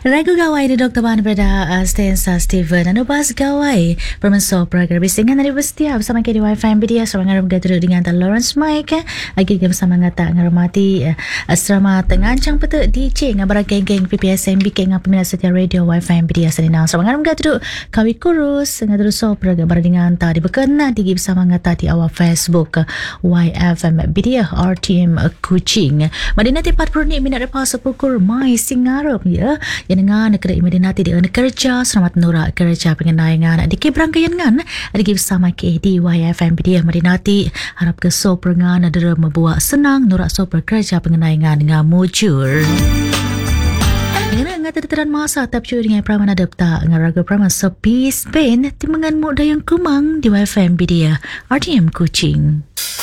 Ragu gawai di Dr. Ban pada Stensa Steven. Anu bahas gawai permenso program bisingan dari Bestia bersama ke di Wi-Fi Media sama ngarum gatur dengan Lawrence Mike. Lagi bersama ngata ngarumati asrama tengancang petuk DJ ngabara geng-geng PPSMB ke ngapemina setia radio Wi-Fi Media senina sama ngarum gatur kawi kurus ngatur so program dengan tadi berkenal digi bersama ngata di awal Facebook YFM Media RTM Kuching. Madina ti 40 minit lepas sepukul mai singarup ya. Dengan kedai Medinati di kerja selamat nura kerja pengenaian di keberangkaian kan di bersama ke di YFM dia Medinati harap ke so perangan ada membuat senang nura so kerja pengenaian dengan mujur dengan ngata-ngata masa tapcu dengan praman adapta ngaraga praman sepi Spain timangan muda yang kumang di YFM dia RTM Kuching.